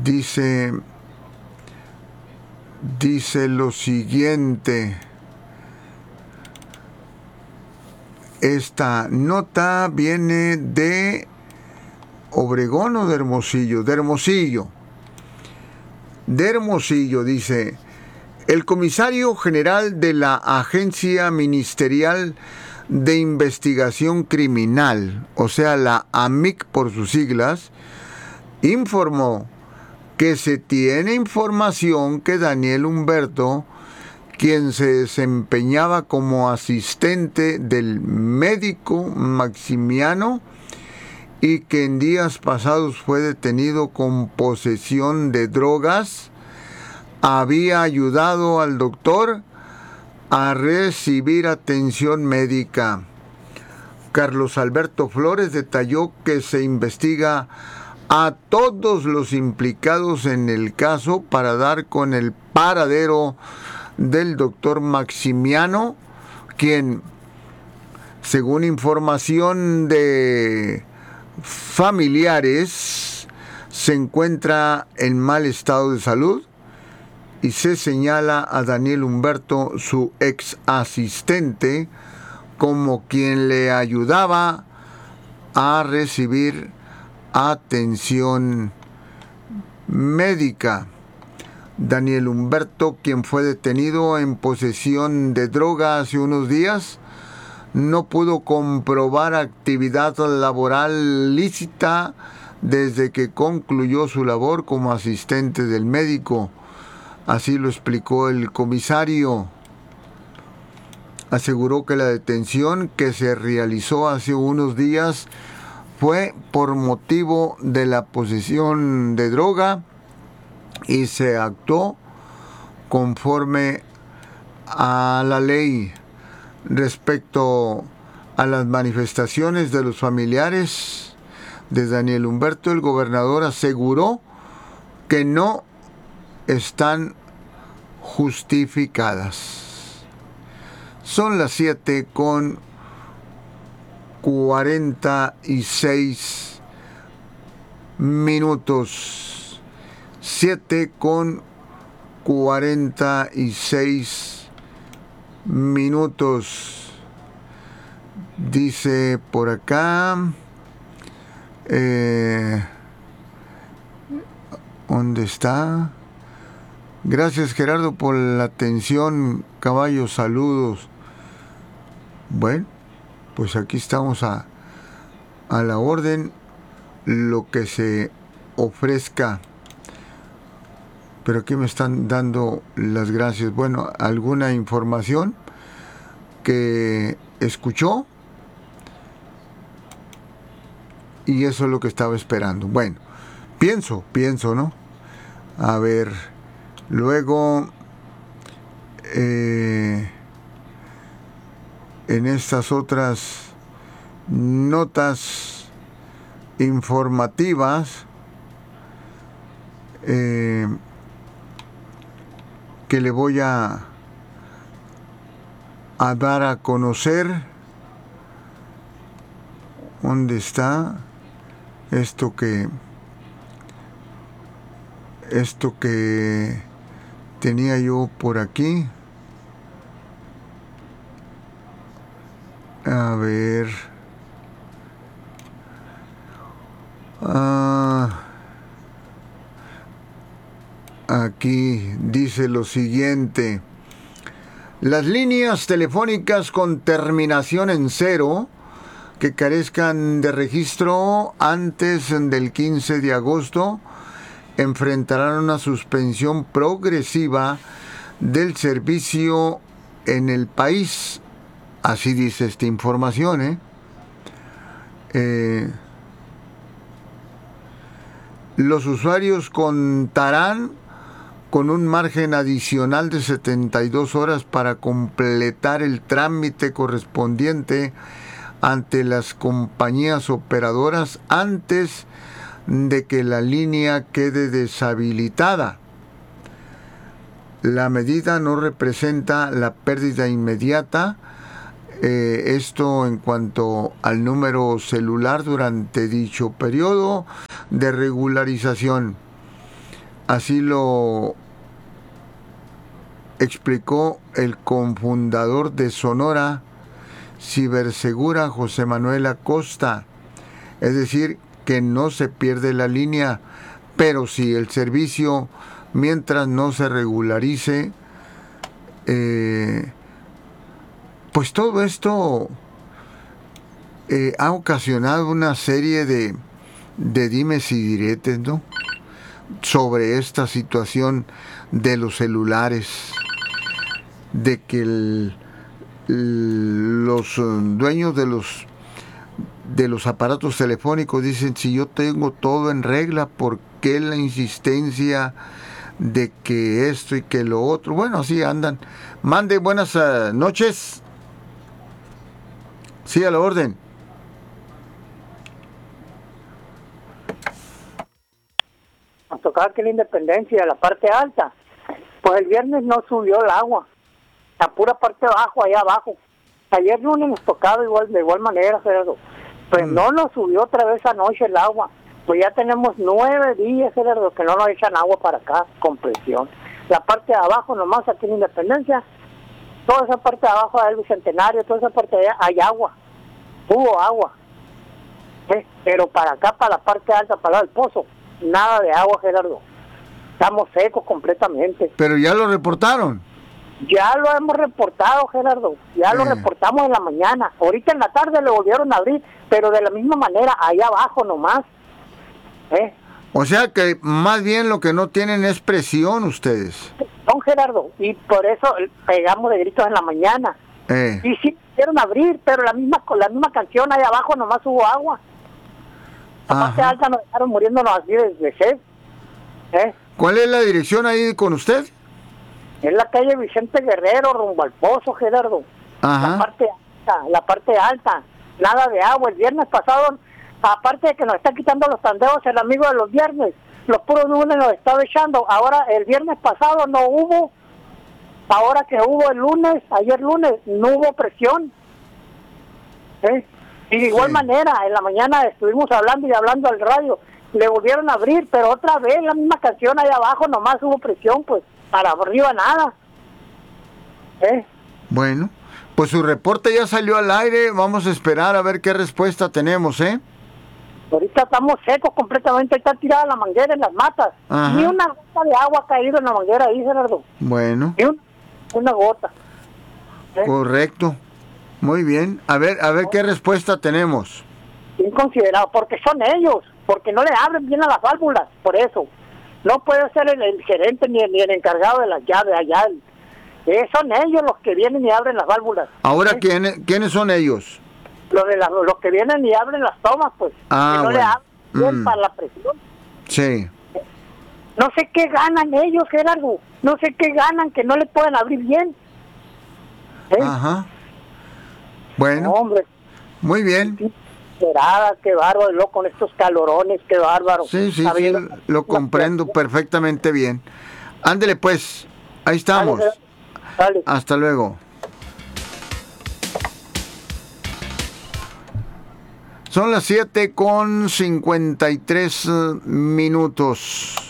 dice lo siguiente. Esta nota viene de Obregón o de Hermosillo. De Hermosillo, dice: el comisario general de la Agencia Ministerial de Investigación Criminal, o sea, la AMIC por sus siglas, informó que se tiene información que Daniel Humberto, quien se desempeñaba como asistente del médico Maximiano y que en días pasados fue detenido con posesión de drogas, había ayudado al doctor a recibir atención médica. Carlos Alberto Flores detalló que se investiga a todos los implicados en el caso para dar con el paradero del doctor Maximiano, quien, según información de familiares, se encuentra en mal estado de salud, y se señala a Daniel Humberto, su ex asistente, como quien le ayudaba a recibir atención médica. Daniel Humberto, quien fue detenido en posesión de droga hace unos días, no pudo comprobar actividad laboral lícita desde que concluyó su labor como asistente del médico. Así lo explicó el comisario. Aseguró que la detención que se realizó hace unos días fue por motivo de la posesión de droga y se actuó conforme a la ley. Respecto a las manifestaciones de los familiares de Daniel Humberto, el gobernador aseguró que no están justificadas. Son las 7:46 minutos. 7:46 minutos. Dice por acá, ¿dónde está? Gracias, Gerardo, por la atención. Caballo, saludos. Bueno, pues aquí estamos a la orden, lo que se ofrezca. Pero aquí me están dando las gracias. Bueno, alguna información que escuchó, y eso es lo que estaba esperando. Bueno, pienso, ¿no? A ver. Luego, en estas otras notas informativas que le voy a dar a conocer, ¿dónde está? Esto que tenía yo por aquí. A ver. Aquí dice lo siguiente: las líneas telefónicas con terminación en 0 que carezcan de registro antes del 15 de agosto enfrentarán una suspensión progresiva del servicio en el país. Así dice esta información, los usuarios contarán con un margen adicional de 72 horas para completar el trámite correspondiente ante las compañías operadoras antes de que la línea quede deshabilitada. La medida no representa la pérdida inmediata, esto en cuanto al número celular durante dicho periodo de regularización. Así lo explicó el cofundador de Sonora Cibersegura, José Manuel Acosta. Es decir, que no se pierde la línea, pero si el servicio, mientras no se regularice, pues todo esto ha ocasionado una serie de dimes y diretes, ¿no?, sobre esta situación de los celulares, de que los dueños de los aparatos telefónicos dicen: si yo tengo todo en regla, ¿por qué la insistencia de que esto y que lo otro? Bueno, así andan. Mande, buenas noches. Sí, a la orden. Nos tocaba aquí la Independencia, la parte alta. Pues el viernes no subió el agua, la pura parte de abajo, allá abajo. Ayer lunes nos tocaba de igual manera, Gerardo. Pues no nos subió otra vez anoche el agua. Pues ya tenemos 9 días, Gerardo, que no nos echan agua para acá con presión. La parte de abajo nomás aquí en Independencia, toda esa parte de abajo del Bicentenario, toda esa parte de allá, hay agua, hubo agua. Pero para acá, para la parte alta, para el pozo, nada de agua, Gerardo. Estamos secos completamente. Pero ya lo reportaron. Ya lo hemos reportado, Gerardo. Ya lo reportamos en la mañana. Ahorita en la tarde le volvieron a abrir, pero de la misma manera, allá abajo nomás. O sea que más bien lo que no tienen es presión ustedes. No, Gerardo, y por eso pegamos de gritos en la mañana. Y sí quisieron abrir, pero con la misma canción, allá abajo nomás hubo agua. La parte alta nos dejaron muriéndonos así de sed. ¿Cuál es la dirección ahí con usted? Es la calle Vicente Guerrero, rumbo al Pozo, Gerardo. La parte alta, nada de agua. El viernes pasado, aparte de que nos está quitando los tandeos, el amigo de los viernes, los puros lunes nos estaba echando. Ahora, el viernes pasado no hubo. Ahora que hubo el lunes, ayer lunes, no hubo presión. Y de igual manera, en la mañana estuvimos hablando y hablando al radio. Le volvieron a abrir, pero otra vez la misma canción allá abajo, nomás hubo presión, pues para arriba nada. Bueno, pues su reporte ya salió al aire. Vamos a esperar a ver qué respuesta tenemos, Ahorita estamos secos completamente, está tirada la manguera en las matas. Ni una gota de agua ha caído en la manguera ahí, Gerardo. Bueno. Ni una gota. Correcto. Muy bien. A ver qué respuesta tenemos. Inconsiderado, porque son ellos, porque no le abren bien a las válvulas, por eso. No puede ser el gerente ni el encargado de las llaves allá. Son ellos los que vienen y abren las válvulas. Ahora, ¿quiénes son ellos? Los que vienen y abren las tomas, pues. Que no le abren bien para la presión. Sí. No sé qué ganan ellos, Gerardo. No sé qué ganan que no le pueden abrir bien. Bueno. No, hombre. Muy bien. Qué bárbaro, con estos calorones, qué bárbaro. Sí, lo comprendo perfectamente bien. Ándele pues, ahí estamos. Dale. Hasta luego. Son las 7:53 minutos.